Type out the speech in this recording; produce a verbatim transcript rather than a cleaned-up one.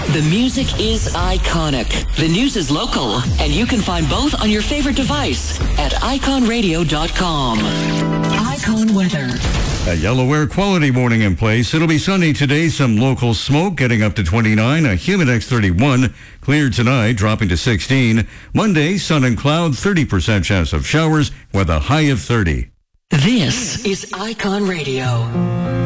The music is iconic. The news is local. And you can find both on your favorite device at icon radio dot com. Icon weather. A yellow air quality warning in place. It'll be sunny today. Some local smoke getting up to twenty-nine. A humid X thirty-one. Clear tonight, dropping to sixteen. Monday, sun and cloud, thirty percent chance of showers with a high of thirty. This is Icon Radio.